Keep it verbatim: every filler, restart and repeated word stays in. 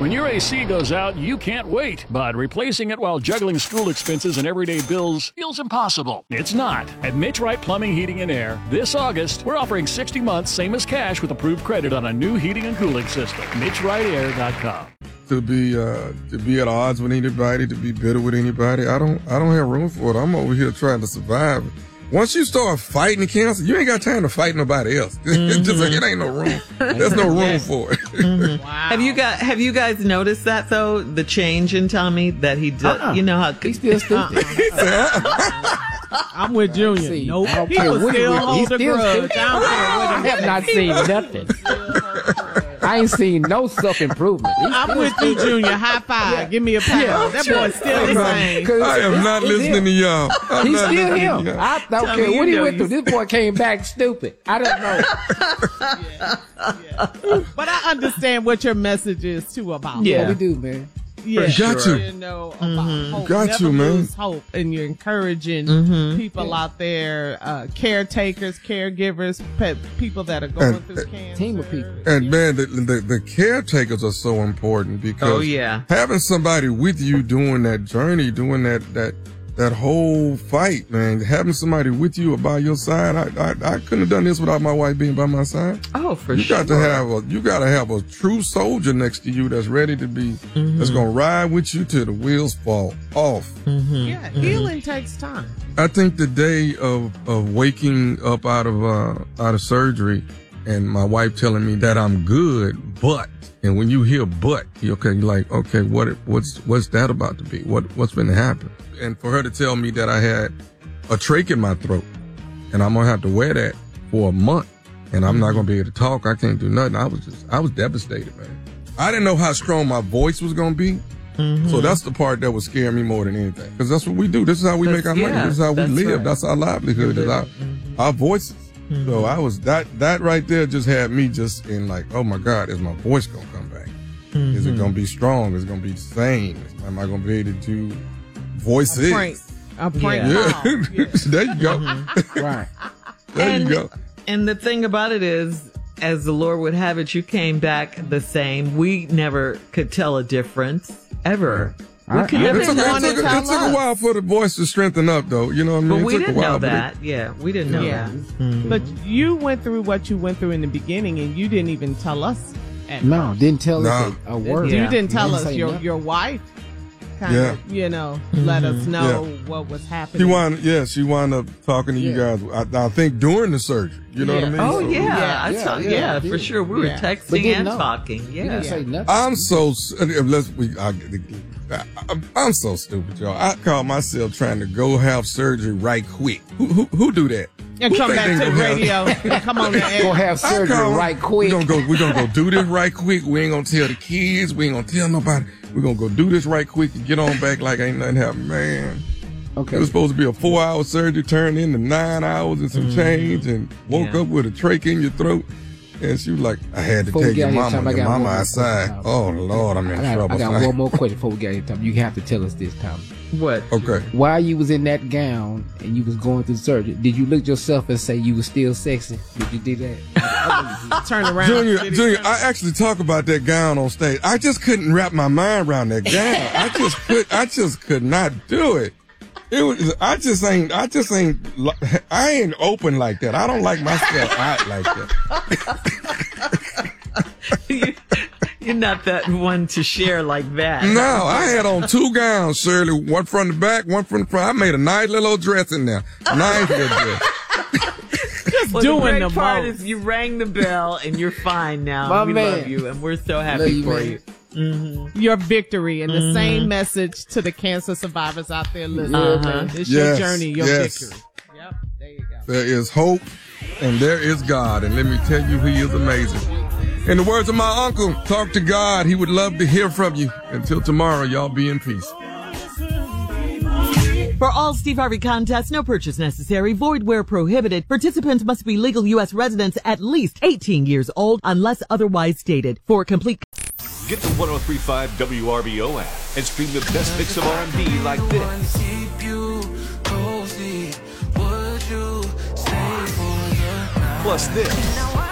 When your A C goes out, you can't wait, but replacing it while juggling school expenses and everyday bills feels impossible. It's not. At Mitch Wright Plumbing, Heating, and Air, this August, we're offering sixty months, same as cash, with approved credit on a new heating and cooling system. Mitch Wright Air dot com. To be uh, to be at odds with anybody, to be bitter with anybody, I don't I don't have room for it. I'm over here trying to survive. Once you start fighting cancer, you ain't got time to fight nobody else. Mm-hmm. Just like, it ain't no room. There's no room for it. Mm-hmm. Wow. Have you got Have you guys noticed that though? The change in Tommy that he does. Uh-uh. You know how he's still stupid. Uh-uh. I'm with Junior. See, nope. I He will still hold the still grudge. I, don't care what I have not seen nothing. I ain't seen no self improvement. I'm with you, Junior. High five. Yeah. Give me a pound. Yeah, that sure. boy's still the same. I am not listening him. to y'all. I'm He's not still him. I don't Tell care me what he know went you. through. This boy came back stupid. I don't know. yeah. Yeah. But I understand what your message is too about. Yeah, we do, man. Yeah, got sure. to. You know about Mm-hmm. hope. Got Never to, man. lose hope, and you're encouraging Mm-hmm. people Yeah. out there, uh, caretakers, caregivers, pe- people that are going And- through and- cancer. Team of people. And man, the, the the caretakers are so important because Oh, yeah. having somebody with you doing that journey, doing that that that whole fight, man, having somebody with you or by your side, I I, I couldn't have done this without my wife being by my side. Oh, for You sure. got to have a you got to have a true soldier next to you that's ready to be Mm-hmm. that's gonna ride with you till the wheels fall off. Mm-hmm. Yeah, healing takes time. I think the day of, of waking up out of uh, out of surgery and my wife telling me that I'm good, but and when you hear but, you okay, you're like, okay, what what's what's that about to be? What what's been to happen? And for her to tell me that I had a trach in my throat and I'm gonna have to wear that for a month and I'm not gonna be able to talk, I can't do nothing. I was just I was devastated, man. I didn't know how strong my voice was gonna be. Mm-hmm. So that's the part that was scaring me more than anything. Because that's what we do. This is how we That's- make our money. yeah, This is how we that's live. right. That's our livelihood. Is our, our voices. Mm-hmm. So I was, that that right there just had me just in like, oh my God, is my voice going to come back? Mm-hmm. Is it going to be strong? Is it going to be the same? Am I going to be able to do voices? Prank. A prank Yeah. call. Yeah. There you go. Right. There and, you go. And the thing about it is, as the Lord would have it, you came back the same. We never could tell a difference ever. We I- could I- never It took, Everyone it, wanted took, to it tell took a us. while for the voice to strengthen up, though. You know what I mean? But It we took a didn't while, know but it- that. Yeah, we didn't know Yeah. that. Mhm. But you went through what you went through in the beginning, and you didn't even tell us. At No, first. didn't tell No. us a, a word. You Yeah. didn't tell Didn't us. say Your nothing. your wife kind Yeah. of, you know, let us know what was She happening. wound, yeah, she wound up talking to you Yeah. guys. I, I think during the surgery. You know Yeah. what I mean? Oh So- yeah, Yeah, I yeah, saw, yeah, yeah, yeah. for sure. We were Yeah. But texting didn't and know. talking. He Yeah. didn't say nothing. I'm so let's we I, I, I'm so stupid, y'all. I call myself trying to go have surgery right quick. Who who, who do that? and Who come think back they to the gonna have- radio and come on the Go air. have I surgery call- right quick. We gonna go. We gonna go do this right quick. We ain't gonna tell the kids. We ain't gonna tell nobody. We gonna go do this right quick and get on back like ain't nothing happened, man. Okay. It was supposed to be a four-hour surgery, turned into nine hours and some change, and woke Yeah. up with a trach in your throat. And she was like, "I had to Before we take get your out here, mama. Tom, I Your got one mama more outside. question, Oh Tom. Lord, I'm in I got, trouble." I got son. one more question before we get here, Tom. You have to tell us this, Tom. What? Okay. While you was in that gown and you was going through surgery, did you look at yourself and say you was still sexy? Did you do that? Turn around. Junior, Did he Junior, turn- I actually talk about that gown on stage. I just couldn't wrap my mind around that gown. I just could, I just could not do it. It was, I just ain't, I just ain't, li- I ain't open like that. I don't like myself out like that. You- You're not that one to share like that. No, I had on two gowns, Shirley. One from the back, one from the front. I made a nice little old dress in there. Nice little dress. Well, doing the great the part most. is you rang the bell and you're fine now. My we man. love you and we're so Love happy you, for man. you. Mm-hmm. Your victory, and the same message to the cancer survivors out there listening. Uh-huh. It's Yes, your journey, your yes. victory. Yep, there you go. There is hope and there is God. And let me tell you, he is amazing. In the words of my uncle, talk to God. He would love to hear from you. Until tomorrow, y'all be in peace. For all Steve Harvey contests, no purchase necessary, void where prohibited. Participants must be legal U S residents at least eighteen years old unless otherwise stated. For complete Get the one oh three point five W R B O app and stream the best mix of R and B like this. Plus this.